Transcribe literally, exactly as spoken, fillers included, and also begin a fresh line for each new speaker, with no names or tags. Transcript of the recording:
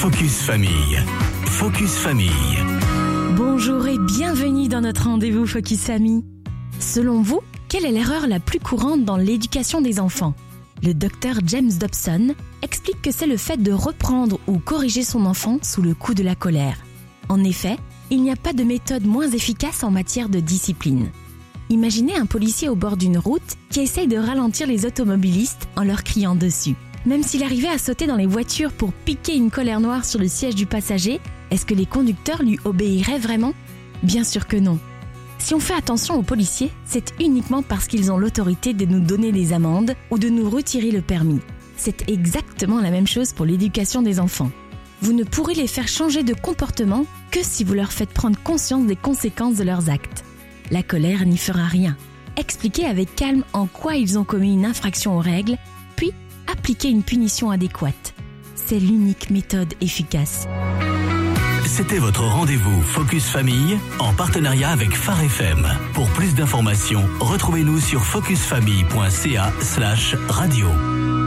Focus Famille. Focus Famille.
Bonjour et bienvenue dans notre rendez-vous Focus Famille. Selon vous, quelle est l'erreur la plus courante dans l'éducation des enfants ? Le docteur James Dobson explique que c'est le fait de reprendre ou corriger son enfant sous le coup de la colère. En effet, il n'y a pas de méthode moins efficace en matière de discipline. Imaginez un policier au bord d'une route qui essaye de ralentir les automobilistes en leur criant dessus. Même s'il arrivait à sauter dans les voitures pour piquer une colère noire sur le siège du passager, est-ce que les conducteurs lui obéiraient vraiment ? Bien sûr que non. Si on fait attention aux policiers, c'est uniquement parce qu'ils ont l'autorité de nous donner des amendes ou de nous retirer le permis. C'est exactement la même chose pour l'éducation des enfants. Vous ne pourrez les faire changer de comportement que si vous leur faites prendre conscience des conséquences de leurs actes. La colère n'y fera rien. Expliquez avec calme en quoi ils ont commis une infraction aux règles, puis appliquez une punition adéquate. C'est l'unique méthode efficace.
C'était votre rendez-vous Focus Famille en partenariat avec Phare F M. Pour plus d'informations, retrouvez-nous sur focusfamille point c a slash radio.